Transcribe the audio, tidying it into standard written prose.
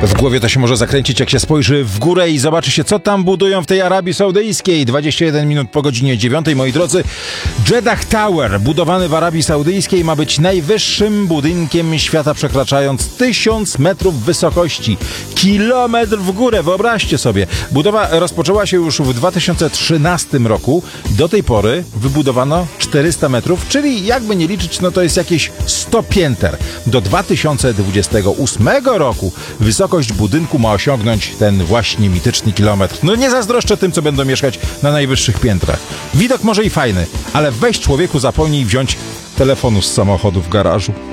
W głowie to się może zakręcić, jak się spojrzy w górę i zobaczy się, co tam budują w tej Arabii Saudyjskiej. 21 minut po godzinie 9, moi drodzy. Jeddah Tower, budowany w Arabii Saudyjskiej, ma być najwyższym budynkiem świata, przekraczając 1000 metrów wysokości. Kilometr w górę, wyobraźcie sobie. Budowa rozpoczęła się już w 2013 roku. Do tej pory wybudowano 400 metrów, czyli jakby nie liczyć, no to jest jakieś 100 pięter. Do 2028 roku wysokość budynku ma osiągnąć ten właśnie mityczny kilometr. No nie zazdroszczę tym, co będą mieszkać na najwyższych piętrach. Widok może i fajny, ale weź człowieku zapomnij wziąć telefonu z samochodu w garażu.